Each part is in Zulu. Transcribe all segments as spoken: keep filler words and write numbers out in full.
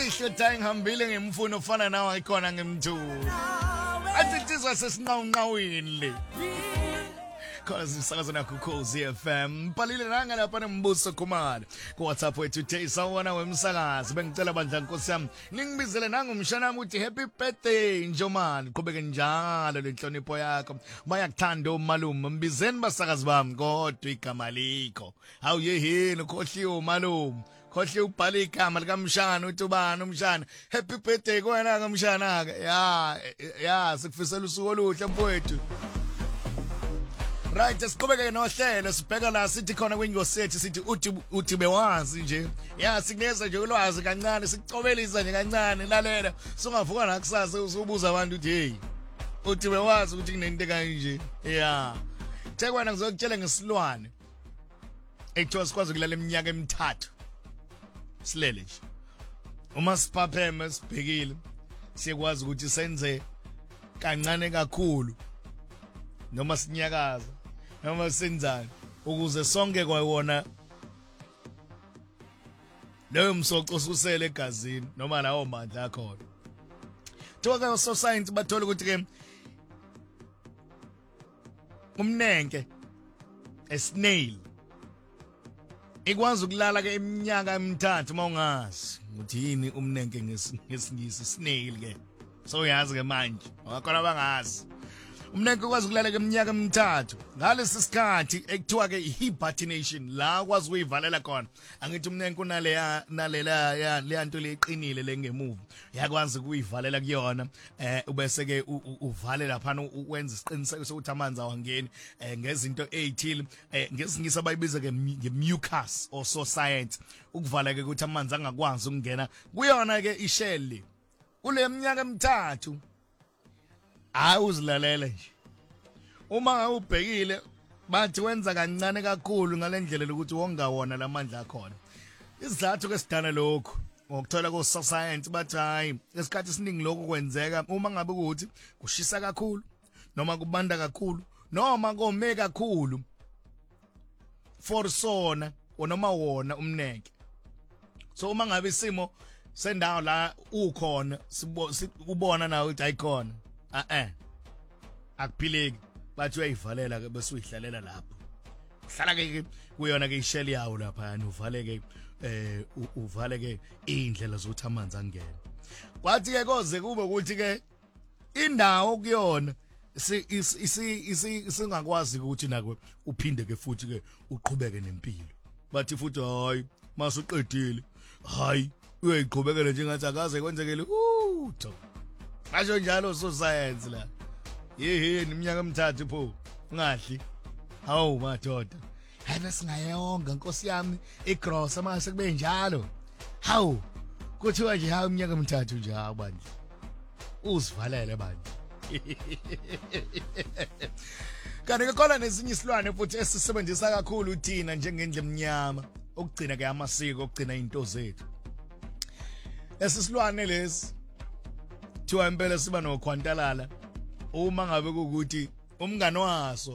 Shota ngihambile ngemfuno ofana nawe ikhona ngemthula. Athi tizwa sesinqawunqawini le. Cause sakazana kuKhosi F M. Palile nanga lapha nembuso Khumalo. Ku WhatsApp wethu Tay sawona wemsakazi bengicela bandla Nkosi yami. Ningibizele nanga umshana wami uthi happy birthday Njomani. Qhubeke njalo lenhlonipho yakho. Bayakuthanda umalume. Mbizeni basakazi bami kodwa igama likho. Hawu yehini ukhohliwe umalume. Khohle ubhala igama likaMshana uthi ubani umshana. Happy birthday kuwena kaMshana ke. Ya ya sikufisela usuku oluhle mfowethu. Right, siqhubeke nohlelo sibheka la sithi khona kwenyosethi sithi uthi uthi bewazi nje. Ya sinikeza nje ulwazi kancane sicobelisa nje kancane lalela. Sungavuka nakusasa usubuza abantu uthi hey. Uthi bewazi ukuthi kunento kanje. Ya. Thekwana ngizokutshela ngesilwane. Ekuthiwa sikwazi kulala iminyaka emithathu. Silele nje. Uma sipapheme sibhekile siyakwazi ukuthi senze kancane kakhulu noma sinyakaza noma senzani ukuze sonke kwawona leyo msoco ususele egazini noma lawo mandla akhona. Thoka so science bathola ukuthi ke umnenke a snail ikwazi ukulala ke iminyaka emithathu mawungazi ukuthi yini umnenke ngesingisi snail ke so uyazi ke manje abakhona bangazi umnenke ukwazi ukulala ke iminyaka emithathu ngalesi sikhathi ekuthiwa ke hibernation la kwazi ukuyivalela khona angithi umnenke unale nalela ya le nto leqinile lengemuva yakwazi ukuyivalela kuyona eh ubese ke uvale lapha ukwenza isiqiniseko sokuthi amanzi awangeni ngezinto ezithile ngesingisa abayibiza ke ngemucus or so science ukuvala ke ukuthi amanzi angakwazi ukungena kuyona ke ishell kule minyaka emithathu awuzilalela nje uma ubhekile bathi wenza kancane kakhulu ngalendlela ukuthi wonga wona lamandla akhona isizathu ke sidana lokho ngokuthola ko science bathi hayi esikhathi esiningi lokho kwenzeka uma ngabe ukuthi kushisa kakhulu noma kubanda kakhulu noma kome kakhulu for sona noma wona umnenke so uma ngabe isimo sendawo la ukhona ubona nawe ukuthi ayikhona ah eh akuphileki bathi uyayivalela ke bese uyihlalela lapho hlala ke kuyona ke ishell yawo lapha yani uvaleke eh uvaleke indlela zokuthi amanzi angene kwathi ke koze kube ukuthi ke indawo kuyona isi singakwazi ukuthi nakwe uphinde ke futhi ke uqhubeke nempilo bathi futhi hayi masuqedile hayi uyayiqhubekela njengathi akaze kwenzekele utho basho njalo so science la yeheni iminyaka emithathu pho ungadli hawu madoda hayi singayonga Nkosi yami igross amase kube njalo hawu kuthiwa nje hawu iminyaka emithathu nje abandla usivalele bandla kanti ke khona nezinye isilwane futhi esisebenzisa kakhulu uthina njengendle emnyama ukugcina ke amasiko ukugcina into zethu esisilwane lesi thiwa impela siba nokhwantalala uma ngabe ukuthi umngane waso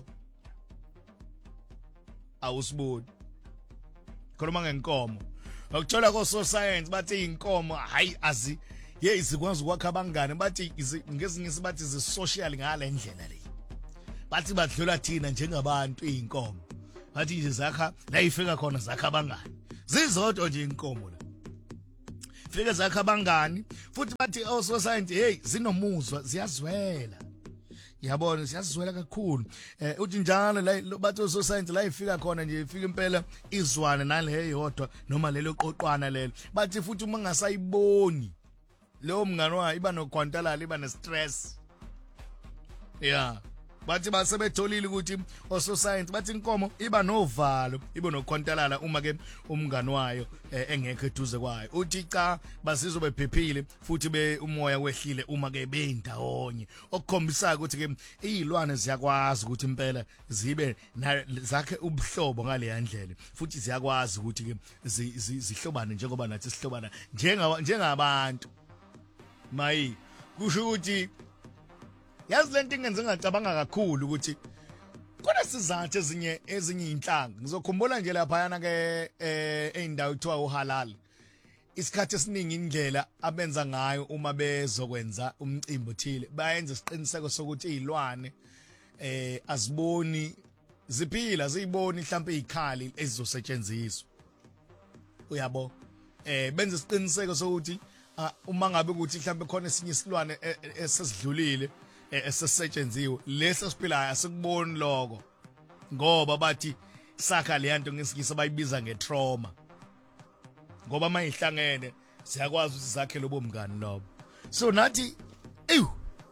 awusiboni khona ngenkomo ukuthola ko so science bathi inkomo hayi azi ye izikwazi ukwakha abangane bathi ngezinye isibathi zi social ngale ndlela le bathi badlula thina njengabantu inkomo bathi nje zakha la ifika khona zakha abangane zizodwa nje inkomo la fika zakha abangani futhi bathi oh so science hey zinomuzwa ziyazwela yabona siyazizwela kakhulu eh uthi njalo la bathi so science la ifika khona nje ifika impela izwane nale yodwa noma lelo qoqwana lelo bathi futhi uma ngasayiboni leyo mngane wayo iba nokhwantalala iba ne stress yeah bathi basebetholile ukuthi oso science bathi inkomo iba novalo ibe nokhwantalala uma ke umngane wayo engekho eduze kwayo uthi cha basizobe phephile futhi be umoya wehlile uma ke bendawonye okukhombisa ukuthi ke izilwane ziyakwazi ukuthi impela zibe zakhe ubuhlobo ngale yandlela futhi ziyakwazi ukuthi ke zihlobane njengoba nathi sihlobana njengabantu mayi kusho ukuthi yazi lento ingenze ngacabanga kakhulu ukuthi kona sizathu ezinye ezinye inhlanga ngizokhumbula nje lapha yana ke eh eindawo kuthiwa uhalal isikhathi esiningi indlela abenza ngayo uma bezokwenza umcimbi othile bayenza isiqiniseko sokuthi izilwane eh aziboni ziphila ziyiboni mhlawumbe izikhali ezizosetshenziswa uyabo eh benza isiqiniseko sokuthi uma ngabe ukuthi mhlawumbe khona esinye isilwane esesidlulile esesetshenziwe leso siphilayo asikuboni lokho ngoba bathi sakha le yanto ngesikisa bayibiza ngetrauma ngoba mayihlangene siyakwazi ukuthi sakhe lobo mngani lobo so nathi ew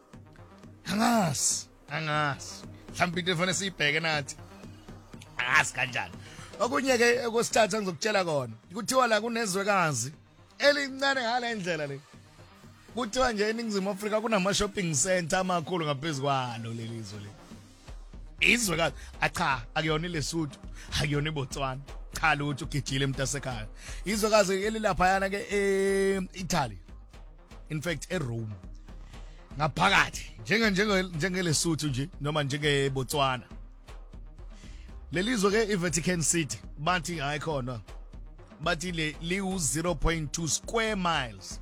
angas angas mhlawumbe into efanele siyibheke nathi angas kanjani okunye ke ekosithatha ngizokutshela kona kuthiwa la kunezwekazi elincane ngale ndlela le kuthiwa nje eNingizimu Afrika kunama shopping center amakhulu ngaphezukalo lelizwe le izwekazi acha akuyona iLesotho akuyona iBotswana cha lutho ugijile emntasekhaya izwekazi elilapha yana ke eItaly in fact eRome ngaphakathi njenge njenge njengeleSotho nje noma njengeBotswana lelizwe ke iVatican City bathi ayikhona bathi le liu zero point two square miles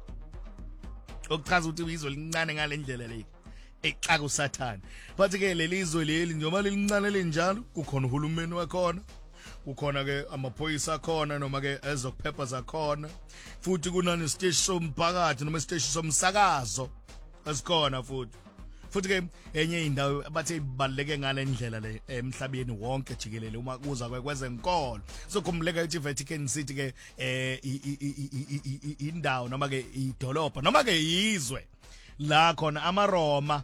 okuchaza ukuthi izwe lincane ngale ndlela le exaka usathana bathi ke lelizwe leli njengoba lelincane lenjalo kukhona uhulumeni wakhona kukhona ke amaphoyisa akhona noma ke ezokuphepha zakhona futhi kunani stage somphakathi noma stage somsakazo asikhona futhi futhi ke enye indawo abathe ibaleke ngale ndlela le emhlabeni wonke jikelele uma kuza kwezenkolo so kumleka ukuthi Vatican City ke eh indawo noma ke idolobha noma ke izwe la khona amaRoma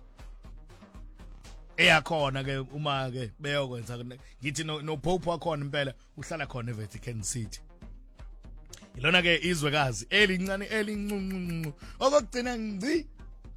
eyakhona ke uma ke beyokwenza ngithi no pope wakhona impela uhlala khona eVatican City ilona ke izwekazi elincane elincuncu okugcina ngci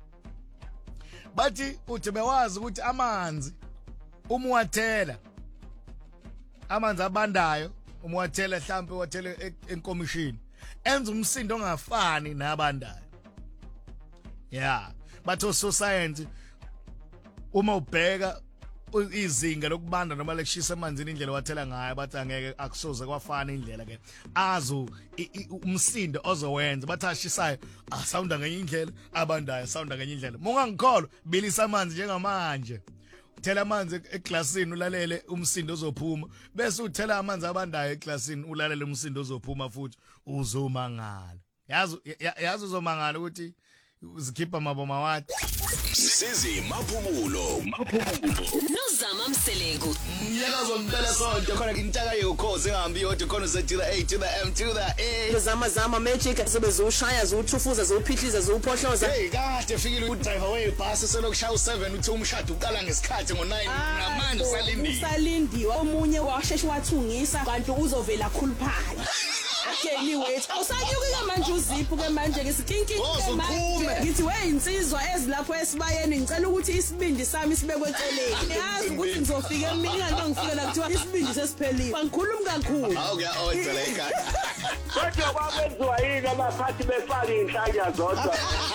bathi uthi bewazi ukuthi amanzi uma wathela amanzi abandayo uma wathela mhlambe wathela enkomishini enza umsindo ongafani nabandayo yeah batho so science uma ubheka izinga lokubanda noma lekushisa emanzini indlela wathela ngayo bathi angeke akusoze kwafana indlela ke azo umsindo ozowenza bathi ashisayo asounda ngenye indlela abandayo sounda ngenye indlela mungangikholwa bilisa amanzi njengamanje uthela amanzi eglassini ulalele umsindo ozophuma bese uthela amanzi abandayo eglassini ulalele umsindo ozophuma futhi uzomangala yazi yazi uzomangala ukuthi uzikhipha maboma wathi sizi maphumulo Nozama Mseleku Nyakazo mpela sonke khona intaka yokhozi engahambi yodwa khona uzetira A to the M to the A Nozama zama magic sebezushaya zuthuthuza zuphihliza zuphohloza Hey kade fikile udriver webhasi selokushaya u7 uthi umshado uqala ngesikhathi ngo9 namanje usalindile usalindiwe omunye washesha wathungisa kanti uzovela khuluphala Kelly wait awusanyuka manje uzipho ke manje ke sikinki manje ngithi we insizwa ezilapho esibayeni ngicela ukuthi isibindi sami sibekwe eceleni yazi ukuthi ngizofika emini kanti ngifike la kuthiwa isibindi sesiphelile bangikhuluma kakhulu awu ke oyitha la ekhaya kodwa kwabenziwa yini abaphathi befaka inhlanya zodwa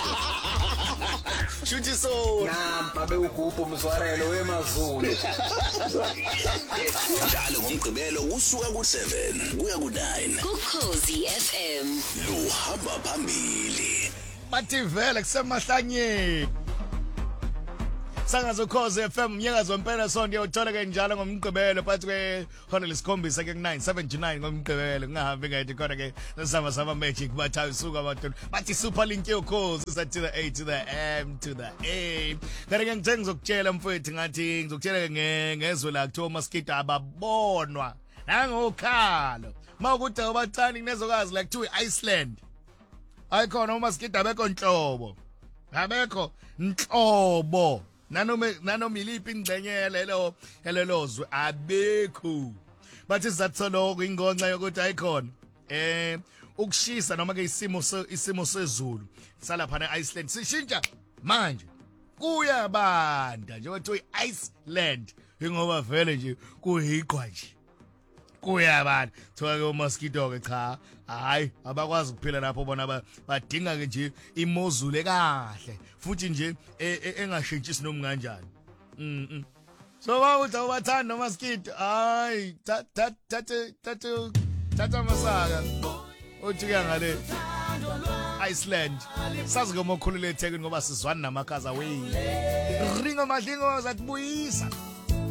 Shuthi so Namba bewugubho umzwarelo wemazulu njalo ngomgqibelo usuka ku7 kuya ku9 Ukhozi F M lo hamba phambili bathi vele kusemahlanyeni Sangazokhozi F M nyakazo mpela sonke uthola ke njalo ngomgqibelo phakathi kwe hona lesikhombisa ke ku9 seven to nine ngomgqibelo kungahambi ngathi khona ke sama sama magic bathi usuka abantu bathi super link yokhozi sathi the A to the M to the A kanti ke ngithe ngizokutshela mfowethu ngathi ngizokutshela ke ngezwe la kuthiwa mosquito ababonwa nangokhalo mawukuthi abathani kunezokazi la kuthiwa iIceland ayikhona umaskito abekho inhlobo abekho inhlobo nanome nanoma iliphi ingcenye lelo elelozwe abekho bathi sizatsoloko ingonxa yokuthi ayikhona eh ukushisa noma ke isimo isimo sezulu salapha neIceland sishintsha manje kuyabanda nje kuthiwa iIceland ingoba vele nje kuhiqwa nje kuyabanda thoka ke mosquito ke cha hayi abakwazi ukuphila lapho bona badinga ke nje imozulu ekahle futhi nje engashintshisi noma kanjani mhm so bawuthi awubathanda mosquito hayi thatha thatha thatha masaka uthi kuya ngale Iceland sazi ngomokhulule eThekwini ngoba sizwana namakhaza we ringo madlingo zatibuyisa